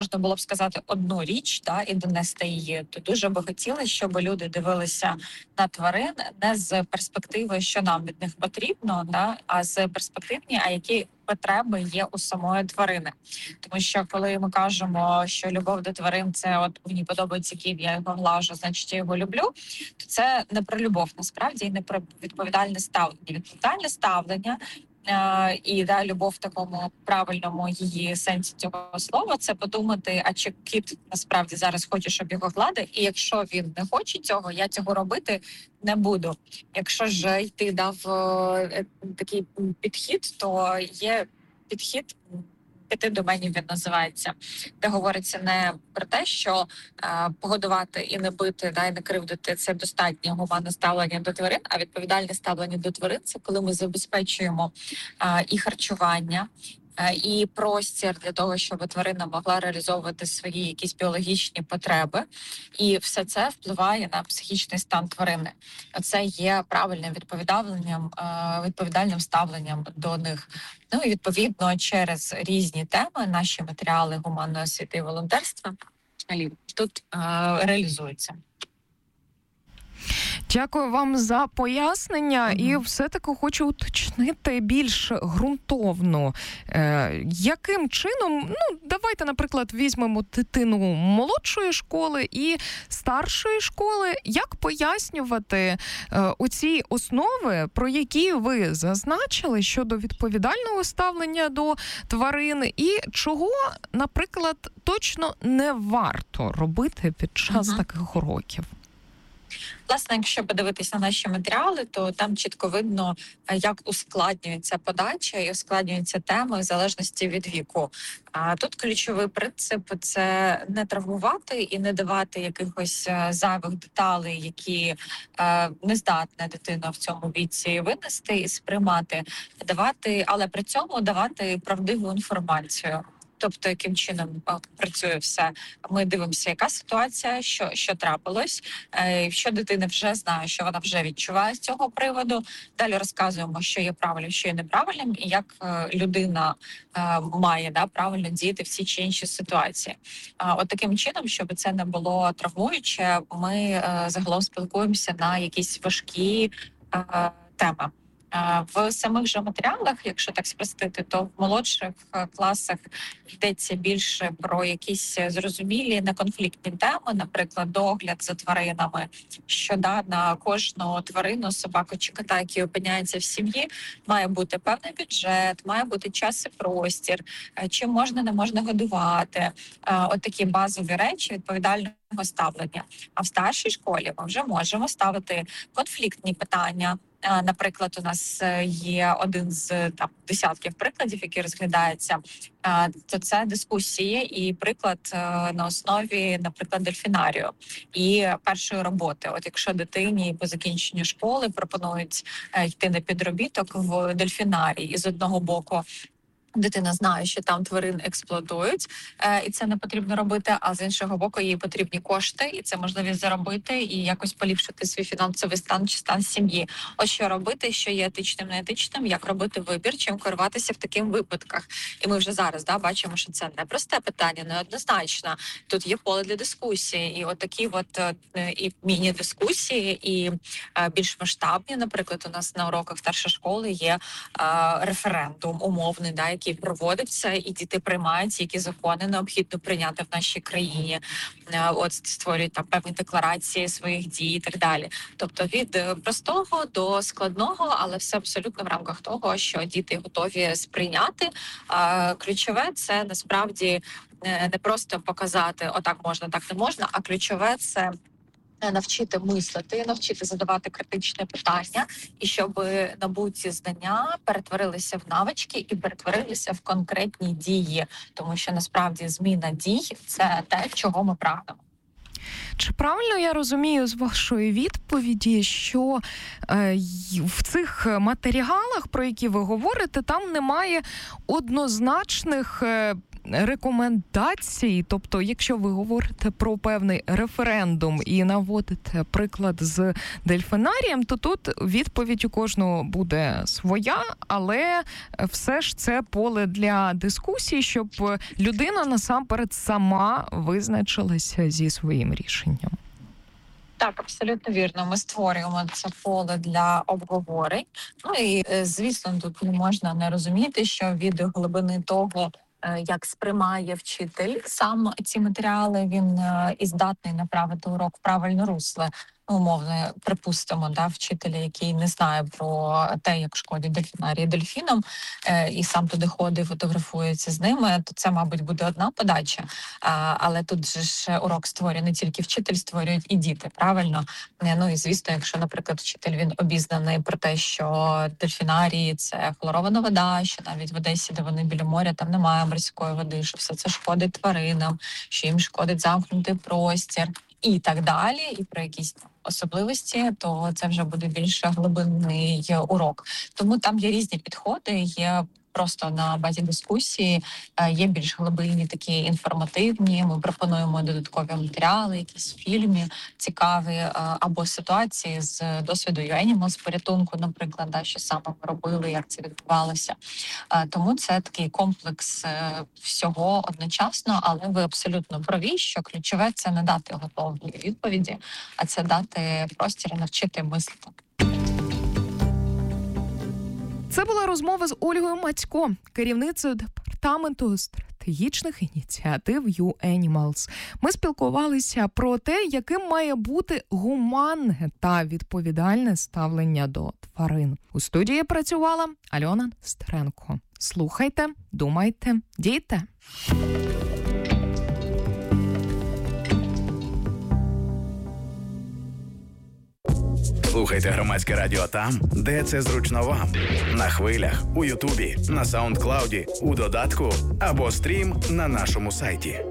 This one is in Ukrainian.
можна було б сказати одну річ, і донести її, то дуже би хотіли, щоб люди дивилися на тварин не з перспективи, що нам від них потрібно, а з перспективи, а які потреби є у самої тварини. Тому що коли ми кажемо, що любов до тварин це от мені подобається кіт, я його глажу, значить я його люблю, то це не про любов насправді і не про відповідальне ставлення. Відповідальне ставлення і любов в такому правильному її сенсі цього слова, це подумати, а чи кіт насправді зараз хоче, щоб його гладили, і якщо він не хоче цього, я цього робити не буду. Якщо ж йти дав такий підхід, то є підхід 5 доменів, він називається, де говориться не про те, що погодувати і не бити, і не кривдити – це достатньо гуманне ставлення до тварин, а відповідальне ставлення до тварин – це коли ми забезпечуємо і харчування, і простір для того, щоб тварина могла реалізовувати свої якісь біологічні потреби. І все це впливає на психічний стан тварини. Це є правильним відповідальним ставленням до них. Ну і відповідно через різні теми наші матеріали гуманної освіти і волонтерства тут реалізуються. Дякую вам за пояснення. І все-таки хочу уточнити більш ґрунтовно. Яким чином, давайте, наприклад, візьмемо дитину молодшої школи і старшої школи. Як пояснювати оці основи, про які ви зазначили щодо відповідального ставлення до тварин і чого, наприклад, точно не варто робити під час таких уроків? Власне, якщо подивитися на наші матеріали, то там чітко видно, як ускладнюється подача і ускладнюються теми в залежності від віку. А тут ключовий принцип – це не травмувати і не давати якихось зайвих деталей, які не здатна дитина в цьому віці винести і сприймати, але при цьому давати правдиву інформацію. Тобто, яким чином працює все. Ми дивимося, яка ситуація, що трапилось, що дитина вже знає, що вона вже відчуває з цього приводу. Далі розказуємо, що є правильним, що є неправильним, і як людина має правильно діяти в цій чи іншій ситуації. От таким чином, щоб це не було травмуюче, ми загалом спілкуємося на якісь важкі теми. В самих же матеріалах, якщо так спростити, то в молодших класах йдеться більше про якісь зрозумілі неконфліктні теми, наприклад, догляд за тваринами, що на кожну тварину, собаку чи кота, який опиняється в сім'ї, має бути певний бюджет, має бути час і простір, чим можна, не можна годувати. От такі базові речі відповідального ставлення. А в старшій школі ми вже можемо ставити конфліктні питання. Наприклад, у нас є один з десятків прикладів, які розглядаються, то це дискусії і приклад на основі, наприклад, дельфінарію і першої роботи. От якщо дитині по закінченню школи пропонують йти на підробіток в дельфінарій, і з одного боку дитина знає, що там тварин експлуатують, і це не потрібно робити, а з іншого боку їй потрібні кошти, і це можливість заробити і якось поліпшити свій фінансовий стан чи стан сім'ї. Ось що робити, що є етичним, неетичним, як робити вибір, чим керуватися в таких випадках. І ми вже зараз бачимо, що це не просте питання, неоднозначно. Тут є поле для дискусії, і от такі і міні-дискусії, і більш масштабні. Наприклад, у нас на уроках старшої школи є референдум умовний, який проводиться, і діти приймають, які закони необхідно прийняти в нашій країні. От створюють певні декларації своїх дій і так далі. Тобто від простого до складного, але все абсолютно в рамках того, що діти готові сприйняти. Ключове – це насправді не просто показати «отак можна, так не можна», а ключове – це навчити мислити, навчити задавати критичне питання, і щоб набуті знання перетворилися в навички і перетворилися в конкретні дії. Тому що насправді зміна дій – це те, чого ми прагнемо. Чи правильно я розумію з вашої відповіді, що в цих матеріалах, про які ви говорите, там немає однозначних рекомендації, тобто, якщо ви говорите про певний референдум і наводите приклад з дельфінарієм, то тут відповідь у кожного буде своя, але все ж це поле для дискусії, щоб людина насамперед сама визначилася зі своїм рішенням. Так, абсолютно вірно. Ми створюємо це поле для обговорень. Ну і звісно, тут не можна не розуміти, що від глибини того, як сприймає вчитель сам ці матеріали, він і здатний направити урок в правильне русло. Умовно, припустимо, вчителя, який не знає про те, як шкодять дельфінарії дельфінам, і сам туди ходить, фотографується з ними, то це, мабуть, буде одна подача. Але тут же ж урок створює не тільки вчитель, створюють і діти, правильно? Ну і звісно, якщо, наприклад, вчитель, він обізнаний про те, що дельфінарії – це хлорована вода, що навіть в Одесі, де вони біля моря, там немає морської води, що все це шкодить тваринам, що їм шкодить замкнутий простір, і так далі, і про якісь особливості, то це вже буде більш глибинний урок. Тому там є різні підходи, є просто на базі дискусії, є більш глибинні, такі інформативні. Ми пропонуємо додаткові матеріали, якісь фільми цікаві, або ситуації з досвіду U-Animals порятунку, наприклад, що саме ми робили, як це відбувалося. Тому це такий комплекс всього одночасно, але ви абсолютно праві, що ключове – це не дати готові відповіді, а це дати простір і навчити мислити. Це була розмова з Ольгою Мацько, керівницею департаменту стратегічних ініціатив U-Animals. Ми спілкувалися про те, яким має бути гуманне та відповідальне ставлення до тварин. У студії працювала Альона Стеренко. Слухайте, думайте, дійте. Слухайте Громадське радіо там, де це зручно вам. На хвилях, у Ютубі, на Саундклауді, у додатку або стрім на нашому сайті.